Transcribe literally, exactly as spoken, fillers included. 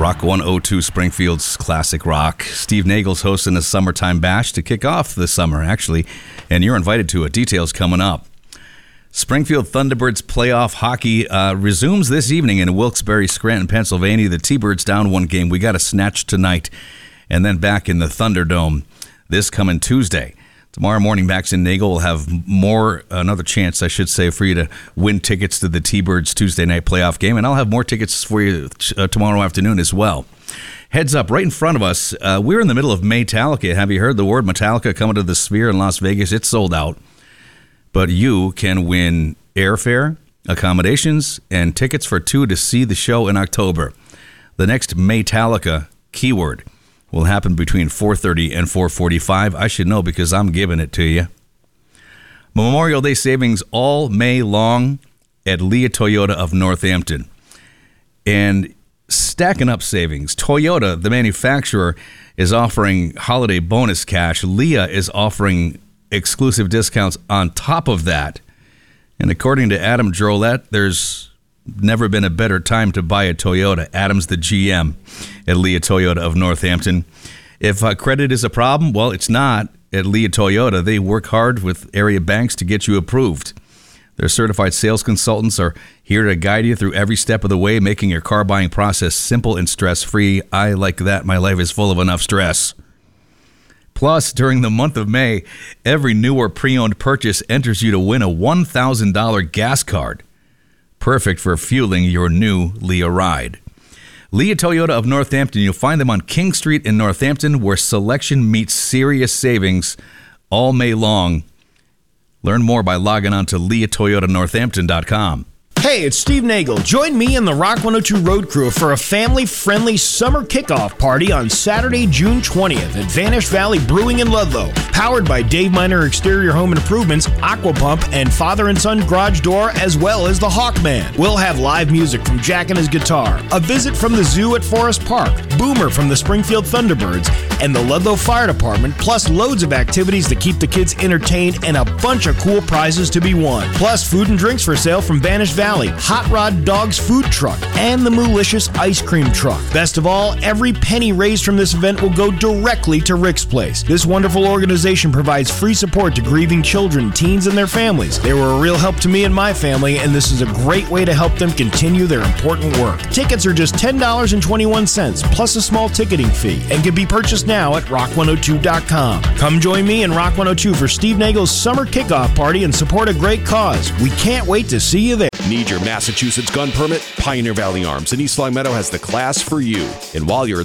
Rock one oh two, Springfield's classic rock. Steve Nagel's hosting a summertime bash to kick off the summer, actually, and you're invited to it. Details coming up. Springfield Thunderbirds playoff hockey uh, resumes this evening in Wilkes-Barre, Scranton, Pennsylvania. The T-Birds down one game. We got a snatch tonight, and then back in the Thunderdome this coming Tuesday. Tomorrow morning, Max and Nagel will have more, another chance, I should say, for you to win tickets to the T-Birds Tuesday night playoff game, and I'll have more tickets for you uh, tomorrow afternoon as well. Heads up, right in front of us, uh, we're in the middle of Metallica. Have you heard the word Metallica coming to the Sphere in Las Vegas? It's sold out. But you can win airfare, accommodations, and tickets for two to see the show in October. The next Metallica keyword will happen between four thirty and four forty-five. I should know because I'm giving it to you. Memorial Day savings all May long at Leah Toyota of Northampton. And stacking up savings. Toyota, the manufacturer, is offering holiday bonus cash. Leah is offering exclusive discounts on top of that. And according to Adam Drolet, there's never been a better time to buy a Toyota. Adam's the G M at Leah Toyota of Northampton. If uh, credit is a problem, well, it's not at Leah Toyota. They work hard with area banks to get you approved. Their certified sales consultants are here to guide you through every step of the way, making your car buying process simple and stress-free. I like that. My life is full of enough stress. Plus, during the month of May, every new or pre-owned purchase enters you to win a one thousand dollars gas card. Perfect for fueling your new Leah ride. Leah Toyota of Northampton. You'll find them on King Street in Northampton, where selection meets serious savings all May long. Learn more by logging on to leah toyota northampton dot com. Hey, it's Steve Nagel. Join me and the Rock one oh two Road Crew for a family-friendly summer kickoff party on Saturday, June twentieth at Vanish Valley Brewing in Ludlow. Powered by Dave Miner Exterior Home Improvements, Aqua Pump, and Father and Son Garage Door, as well as the Hawkman. We'll have live music from Jack and his guitar, a visit from the zoo at Forest Park, Boomer from the Springfield Thunderbirds, and the Ludlow Fire Department, plus loads of activities to keep the kids entertained and a bunch of cool prizes to be won. Plus food and drinks for sale from Vanish Valley, Hot Rod Dogs Food Truck, and the Moolicious Ice Cream Truck. Best of all, every penny raised from this event will go directly to Rick's Place. This wonderful organization provides free support to grieving children, teens, and their families. They were a real help to me and my family, and this is a great way to help them continue their important work. Tickets are just ten dollars and twenty-one cents, plus a small ticketing fee, and can be purchased now at rock one oh two dot com. Come join me and Rock one oh two for Steve Nagel's summer kickoff party and support a great cause. We can't wait to see you there. Need your Massachusetts gun permit? Pioneer Valley Arms in East Long Meadow has the class for you. And while you're